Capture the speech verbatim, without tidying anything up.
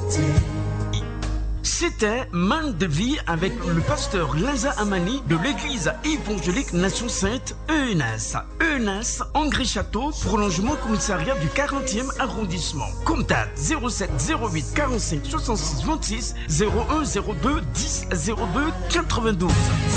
C'était Man de vie avec le pasteur Laza Amani de l'église évangélique Nation Sainte E N S. E N S, Angry-Château, prolongement commissariat du quarantième arrondissement. Contact zéro sept zéro huit quarante-cinq soixante-six vingt-six zéro un zéro deux dix zéro deux quatre-vingt-douze.